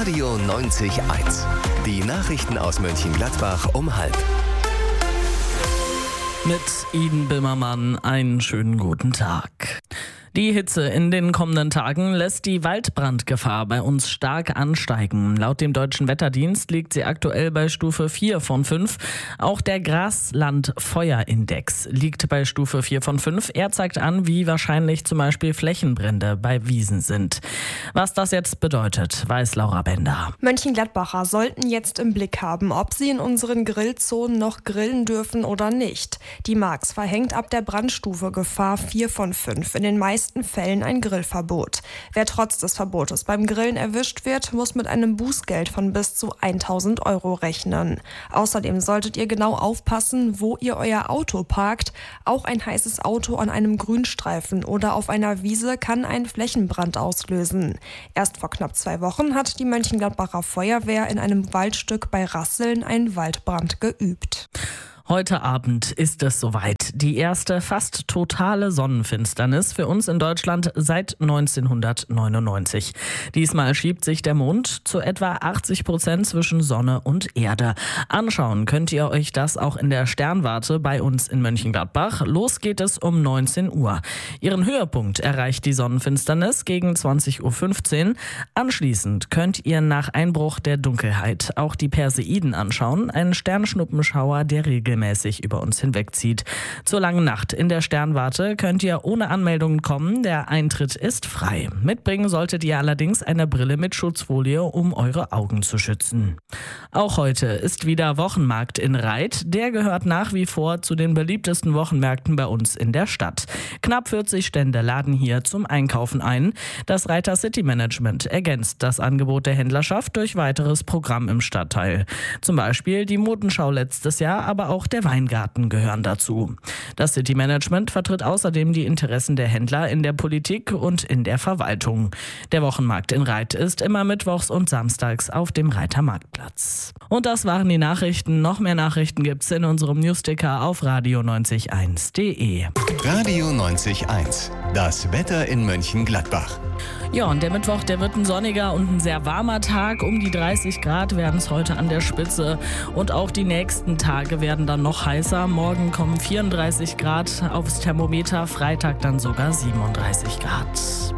Radio 90.1. Die Nachrichten aus Mönchengladbach um 12:30. Mit Iden Bimmermann einen schönen guten Tag. Die Hitze in den kommenden Tagen lässt die Waldbrandgefahr bei uns stark ansteigen. Laut dem Deutschen Wetterdienst liegt sie aktuell bei Stufe 4 von 5. Auch der Grasland-Feuerindex liegt bei Stufe 4 von 5. Er zeigt an, wie wahrscheinlich zum Beispiel Flächenbrände bei Wiesen sind. Was das jetzt bedeutet, weiß Laura Bender. Mönchengladbacher sollten jetzt im Blick haben, ob sie in unseren Grillzonen noch grillen dürfen oder nicht. Die Marx verhängt ab der Brandstufe Gefahr 4 von 5 in den meisten Fällen ein Grillverbot. Wer trotz des Verbotes beim Grillen erwischt wird, muss mit einem Bußgeld von bis zu 1.000 € rechnen. Außerdem solltet ihr genau aufpassen, wo ihr euer Auto parkt. Auch ein heißes Auto an einem Grünstreifen oder auf einer Wiese kann einen Flächenbrand auslösen. Erst vor knapp 2 Wochen hat die Mönchengladbacher Feuerwehr in einem Waldstück bei Rasseln einen Waldbrand geübt. Heute Abend ist es soweit. Die erste fast totale Sonnenfinsternis für uns in Deutschland seit 1999. Diesmal schiebt sich der Mond zu etwa 80% zwischen Sonne und Erde. Anschauen könnt ihr euch das auch in der Sternwarte bei uns in Mönchengladbach. Los geht es um 19 Uhr. Ihren Höhepunkt erreicht die Sonnenfinsternis gegen 20:15 Uhr. Anschließend könnt ihr nach Einbruch der Dunkelheit auch die Perseiden anschauen, einen Sternschnuppenschauer, der regelmäßig über uns hinwegzieht. Zur langen Nacht in der Sternwarte könnt ihr ohne Anmeldung kommen. Der Eintritt ist frei. Mitbringen solltet ihr allerdings eine Brille mit Schutzfolie, um eure Augen zu schützen. Auch heute ist wieder Wochenmarkt in Reit. Der gehört nach wie vor zu den beliebtesten Wochenmärkten bei uns in der Stadt. Knapp 40 Stände laden hier zum Einkaufen ein. Das Reiter City Management ergänzt das Angebot der Händlerschaft durch weiteres Programm im Stadtteil. Zum Beispiel die Modenschau letztes Jahr, aber auch der Weingarten gehören dazu. Das City Management vertritt außerdem die Interessen der Händler in der Politik und in der Verwaltung. Der Wochenmarkt in Reit ist immer mittwochs und samstags auf dem Reiter Marktplatz. Und das waren die Nachrichten. Noch mehr Nachrichten gibt's in unserem Newsticker auf radio901.de. Radio 90.1. Das Wetter in Mönchengladbach. Ja, und der Mittwoch, der wird ein sonniger und ein sehr warmer Tag. Um die 30 Grad werden es heute an der Spitze. Und auch die nächsten Tage werden dann noch heißer. Morgen kommen 34 Grad aufs Thermometer, Freitag dann sogar 37 Grad.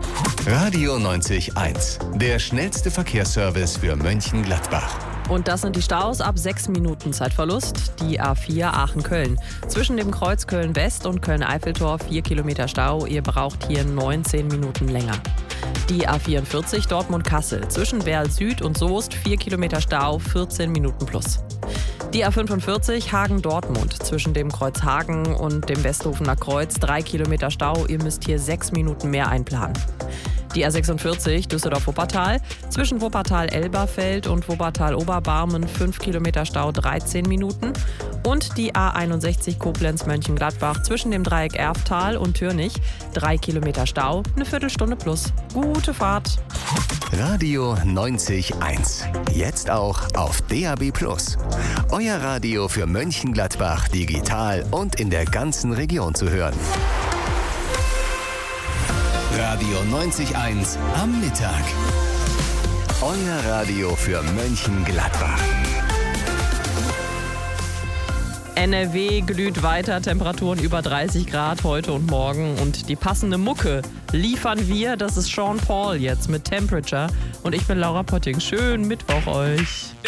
Radio 90.1. Der schnellste Verkehrsservice für Mönchengladbach. Und das sind die Staus ab 6 Minuten Zeitverlust. Die A4 Aachen-Köln. Zwischen dem Kreuz Köln-West und Köln-Eiffeltor 4 Kilometer Stau. Ihr braucht hier 19 Minuten länger. Die A44 Dortmund-Kassel. Zwischen Werl Süd und Soest 4 Kilometer Stau, 14 Minuten plus. Die A45 Hagen-Dortmund. Zwischen dem Kreuz Hagen und dem Westhofener Kreuz 3 Kilometer Stau. Ihr müsst hier 6 Minuten mehr einplanen. Die A46 Düsseldorf-Wuppertal. Zwischen Wuppertal-Elberfeld und Wuppertal-Oberbarmen 5 Kilometer Stau, 13 Minuten. Und die A61 Koblenz-Mönchengladbach zwischen dem Dreieck Erftal und Türnich 3 Kilometer Stau, eine Viertelstunde plus. Gute Fahrt. Radio 90.1. Jetzt auch auf DAB+. Euer Radio für Mönchengladbach digital und in der ganzen Region zu hören. Radio 90.1 am Mittag. Euer Radio für Mönchengladbach. NRW glüht weiter, Temperaturen über 30 Grad heute und morgen. Und die passende Mucke liefern wir. Das ist Sean Paul jetzt mit Temperature. Und ich bin Laura Potting. Schönen Mittwoch euch.